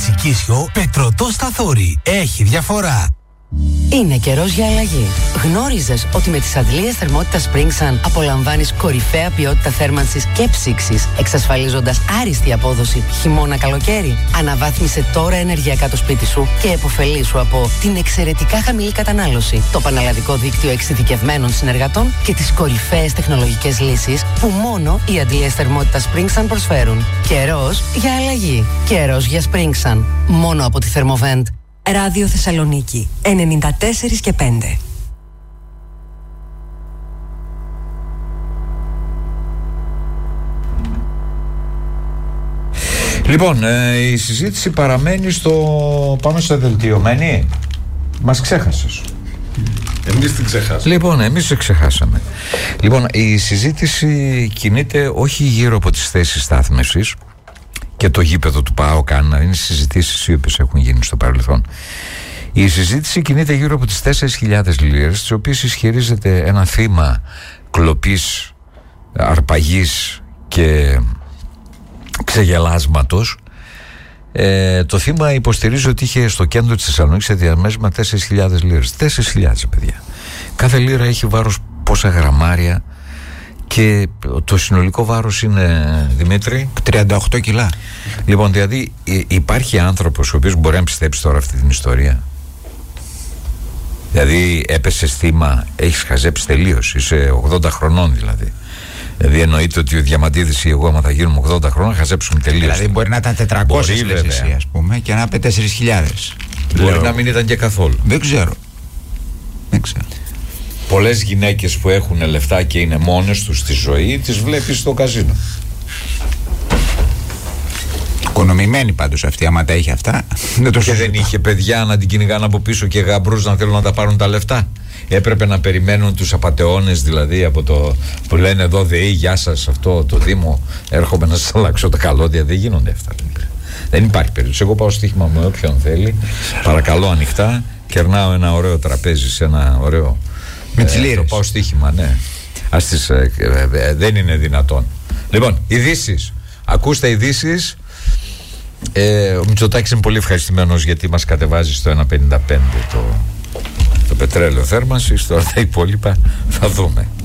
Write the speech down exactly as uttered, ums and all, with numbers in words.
Σικίσιο, Πετρωτό Σταθόρι. Έχει διαφορά. Είναι καιρός για αλλαγή. Γνώριζες ότι με τις αντλίες θερμότητας Springsun απολαμβάνεις κορυφαία ποιότητα θέρμανσης και ψήξης, εξασφαλίζοντας άριστη απόδοση χειμώνα-καλοκαίρι? Αναβάθμισε τώρα ενεργειακά το σπίτι σου και επωφελήσου από την εξαιρετικά χαμηλή κατανάλωση, το πανελλαδικό δίκτυο εξειδικευμένων συνεργατών και τις κορυφαίες τεχνολογικές λύσεις που μόνο οι αντλίες θερμότητας Springsun προσφέρουν. Καιρός για αλλαγή. Καιρός για Springsun. Μόνο από τη Thermovent. Ράδιο Θεσσαλονίκη ενενήντα τέσσερα και πέντε. Λοιπόν, ε, η συζήτηση παραμένει στο... Πάμε στο δελτιωμένη. Μας ξέχασες. Εμείς την ξεχάσαμε. Λοιπόν, εμείς την ξεχάσαμε. Λοιπόν, η συζήτηση κινείται όχι γύρω από τις θέσεις στάθμευσης και το γήπεδο του ΠΑΟΚ, αν είναι συζητήσεις οι οποίες έχουν γίνει στο παρελθόν. Η συζήτηση κινείται γύρω από τις τέσσερις χιλιάδες λίρες, τις οποίες ισχυρίζεται ένα θύμα κλοπής, αρπαγής και ξεγελάσματος. Ε, το θύμα υποστηρίζει ότι είχε στο κέντρο της Θεσσαλονίκης σε διαμέσμα τέσσερις χιλιάδες λίρες. τέσσερις χιλιάδες, παιδιά. Κάθε λίρα έχει βάρος πόσα γραμμάρια και το συνολικό βάρος είναι, Δημήτρη, τριάντα οκτώ κιλά. Λοιπόν, δηλαδή υπάρχει άνθρωπος ο οποίος μπορεί να πιστέψει τώρα αυτή την ιστορία? Δηλαδή έπεσες θύμα, έχεις χαζέψει τελείως, είσαι ογδόντα χρονών δηλαδή. Δηλαδή εννοείται ότι ο Διαμαντίδης ή εγώ, άμα θα γίνουμε ογδόντα χρόνια, χαζέψουμε τελείως. Δηλαδή μπορεί να ήταν τετρακόσιες λες εσύ, ας πούμε, και να είπε τέσσερις χιλιάδες. Μπορεί Λέω. να μην ήταν και καθόλου. Δεν ξέρω. Δεν ξέρω. Πολλές γυναίκες που έχουν λεφτά και είναι μόνες τους στη ζωή, τις βλέπεις στο καζίνο. Οικονομημένη πάντως αυτή, άμα τα είχε αυτά. Δεν το και δεν είχε παιδιά να την κυνηγάνε από πίσω και γαμπρούς να θέλουν να τα πάρουν τα λεφτά. Έπρεπε να περιμένουν τους απατεώνες, δηλαδή από το που λένε εδώ ΔΕΗ, γεια σας, αυτό το Δήμο, έρχομαι να σας αλλάξω τα καλώδια. Δεν γίνονται αυτά. Δεν υπάρχει περίπτωση. Εγώ πάω στοίχημα με όποιον θέλει, παρακαλώ ανοιχτά, κερνάω ένα ωραίο τραπέζι σε ένα ωραίο. Με τις λίρες. Το πάω στοίχημα, ναι. Ας τις, ε, ε, ε, δεν είναι δυνατόν. Λοιπόν, ειδήσεις. Ακούστε ειδήσεις. Ε, ο Μητσοτάκης είναι πολύ ευχαριστημένος γιατί μας κατεβάζει στο ένα πενήντα πέντε το, το πετρέλαιο θέρμανσης. Τώρα τα υπόλοιπα θα δούμε.